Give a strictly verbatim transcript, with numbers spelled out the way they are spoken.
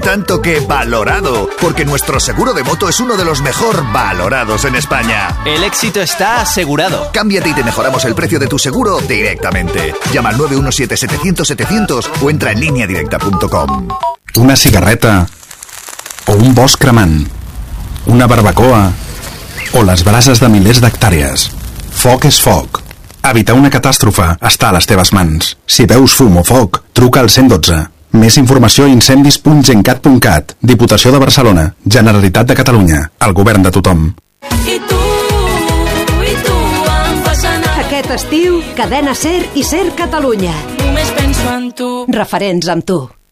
tanto que valorado, porque nuestro seguro de moto es uno de los mejor valorados en España. El éxito está asegurado. Cámbiate y te mejoramos el precio de tu seguro directamente. Llama al nueve uno siete setecientos setecientos o entra en línea directa punto com. Una cigarreta o un bosc cremant, una barbacoa o les brases de milers d'hectàrees. Foc és foc. Evitar una catàstrofe està a les teves mans. Si veus fum o foc, truca al cent dotze. Més informació a incendis punt gencat punt cat. Diputació de Barcelona. Generalitat de Catalunya. El govern de tothom. I tu, i tu em fas anar. Aquest estiu, Cadena Ser i Ser Catalunya. Només penso en tu. Referents amb tu.